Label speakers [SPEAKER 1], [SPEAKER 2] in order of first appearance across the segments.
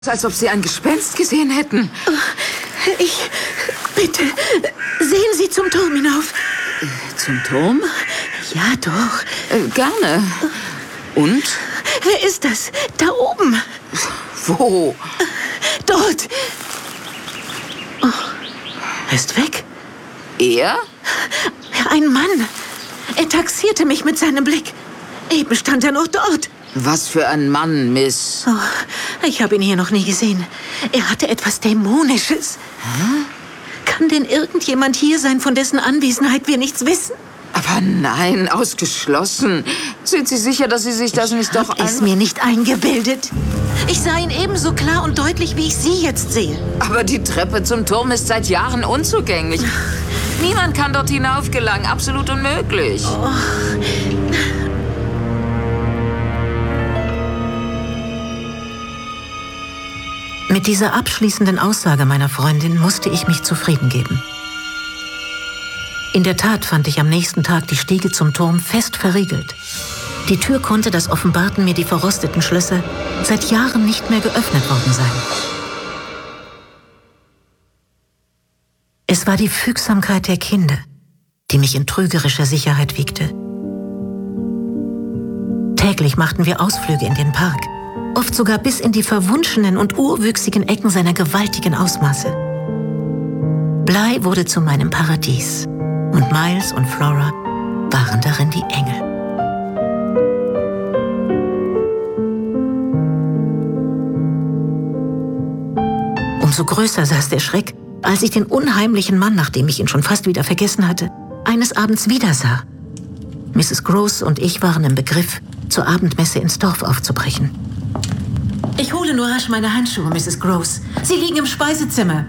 [SPEAKER 1] Als ob Sie ein Gespenst gesehen hätten.
[SPEAKER 2] Bitte, sehen Sie zum Turm hinauf.
[SPEAKER 1] Zum Turm?
[SPEAKER 2] Ja, doch.
[SPEAKER 1] Gerne. Und?
[SPEAKER 2] Wer ist das? Da oben.
[SPEAKER 1] Wo?
[SPEAKER 2] Dort. Oh, er ist weg.
[SPEAKER 1] Er?
[SPEAKER 2] Ein Mann. Er taxierte mich mit seinem Blick. Eben stand er noch dort.
[SPEAKER 1] Was für ein Mann, Miss.
[SPEAKER 2] Oh, ich habe ihn hier noch nie gesehen. Er hatte etwas Dämonisches. Kann denn irgendjemand hier sein, von dessen Anwesenheit wir nichts wissen?
[SPEAKER 1] Aber nein, ausgeschlossen. Sind Sie sicher, dass Sie sich das nicht doch
[SPEAKER 2] ist mir nicht eingebildet. Ich sah ihn ebenso klar und deutlich, wie ich Sie jetzt sehe.
[SPEAKER 1] Aber die Treppe zum Turm ist seit Jahren unzugänglich. Niemand kann dort hinauf gelangen. Absolut unmöglich.
[SPEAKER 2] Oh. Mit dieser abschließenden Aussage meiner Freundin musste ich mich zufrieden geben. In der Tat fand ich am nächsten Tag die Stiege zum Turm fest verriegelt. Die Tür konnte, das offenbarten mir die verrosteten Schlösser, seit Jahren nicht mehr geöffnet worden sein. Es war die Fügsamkeit der Kinder, die mich in trügerischer Sicherheit wiegte. Täglich machten wir Ausflüge in den Park, oft sogar bis in die verwunschenen und urwüchsigen Ecken seiner gewaltigen Ausmaße. Bly wurde zu meinem Paradies und Miles und Flora waren darin die Engel. Umso größer saß der Schreck, als ich den unheimlichen Mann, nachdem ich ihn schon fast wieder vergessen hatte, eines Abends wiedersah. Mrs. Gross und ich waren im Begriff, zur Abendmesse ins Dorf aufzubrechen. Ich hole nur rasch meine Handschuhe, Mrs. Gross. Sie liegen im Speisezimmer.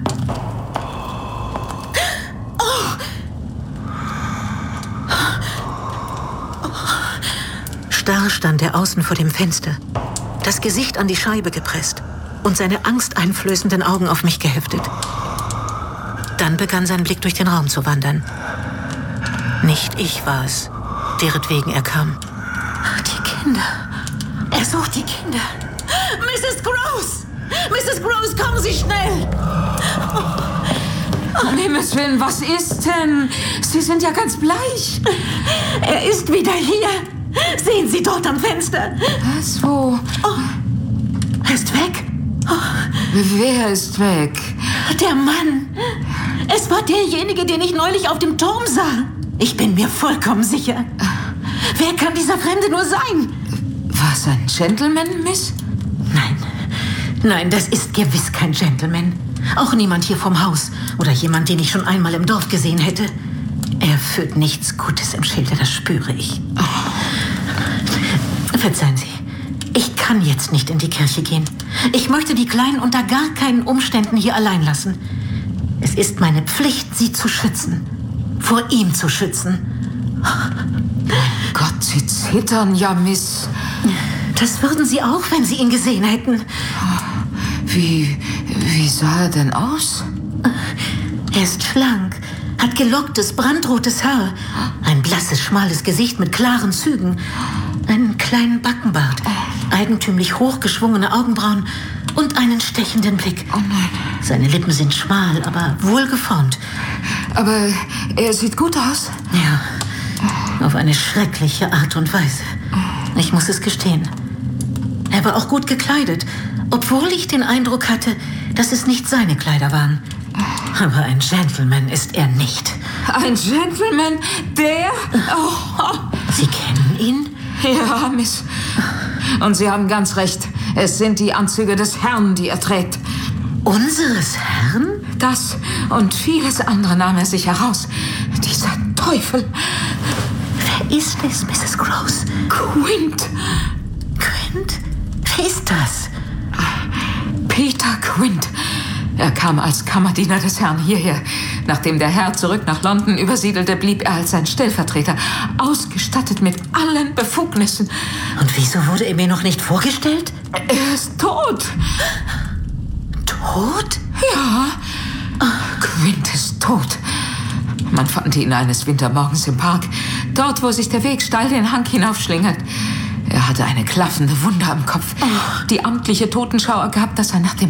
[SPEAKER 2] Starr stand er außen vor dem Fenster, das Gesicht an die Scheibe gepresst und seine angsteinflößenden Augen auf mich geheftet. Dann begann sein Blick durch den Raum zu wandern. Nicht ich war es, deretwegen er kam. Die Kinder. Er sucht die Kinder. Mrs. Gross! Mrs. Gross, kommen Sie schnell!
[SPEAKER 1] Um Himmels Willen, was ist denn? Sie sind ja ganz bleich.
[SPEAKER 2] Er ist wieder hier. Sehen Sie dort am Fenster.
[SPEAKER 1] Was, wo?
[SPEAKER 2] Oh, er ist weg.
[SPEAKER 1] Wer ist weg?
[SPEAKER 2] Der Mann. Es war derjenige, den ich neulich auf dem Turm sah. Ich bin mir vollkommen sicher. Wer kann dieser Fremde nur sein?
[SPEAKER 1] Was, ein Gentleman, Miss?
[SPEAKER 2] Nein, das ist gewiss kein Gentleman. Auch niemand hier vom Haus oder jemand, den ich schon einmal im Dorf gesehen hätte. Er führt nichts Gutes im Schilde, das spüre ich. Verzeihen Sie, ich kann jetzt nicht in die Kirche gehen. Ich möchte die Kleinen unter gar keinen Umständen hier allein lassen. Es ist meine Pflicht, sie zu schützen. Vor ihm zu schützen.
[SPEAKER 1] Mein Gott, Sie zittern ja, Miss.
[SPEAKER 2] Das würden Sie auch, wenn Sie ihn gesehen hätten.
[SPEAKER 1] Wie sah er denn aus?
[SPEAKER 2] Er ist schlank, hat gelocktes, brandrotes Haar, ein blasses, schmales Gesicht mit klaren Zügen, einen kleinen Backenbart, eigentümlich hochgeschwungene Augenbrauen und einen stechenden Blick.
[SPEAKER 1] Oh nein.
[SPEAKER 2] Seine Lippen sind schmal, aber wohlgeformt.
[SPEAKER 1] Aber er sieht gut aus.
[SPEAKER 2] Ja, auf eine schreckliche Art und Weise. Ich muss es gestehen. Er war auch gut gekleidet, obwohl ich den Eindruck hatte, dass es nicht seine Kleider waren. Aber ein Gentleman ist er nicht.
[SPEAKER 1] Ein Gentleman? Der? Oh.
[SPEAKER 2] Sie kennen ihn?
[SPEAKER 1] Ja, Miss. Und Sie haben ganz recht. Es sind die Anzüge des Herrn, die er trägt.
[SPEAKER 2] Unseres Herrn?
[SPEAKER 1] Das und vieles andere nahm er sich heraus. Dieser Teufel.
[SPEAKER 2] Wer ist es, Mrs. Gross?
[SPEAKER 1] Quint.
[SPEAKER 2] Quint? Wer ist das?
[SPEAKER 1] Peter Quint. Er kam als Kammerdiener des Herrn hierher. Nachdem der Herr zurück nach London übersiedelte, blieb er als sein Stellvertreter, ausgestattet mit allen Befugnissen.
[SPEAKER 2] Und wieso wurde er mir noch nicht vorgestellt?
[SPEAKER 1] Er ist tot.
[SPEAKER 2] Tot?
[SPEAKER 1] Ja. Quint ist tot. Man fand ihn eines Wintermorgens im Park, dort, wo sich der Weg steil den Hang hinaufschlingert. Er hatte eine klaffende Wunde am Kopf. Die amtliche Totenschau ergab, dass er nach dem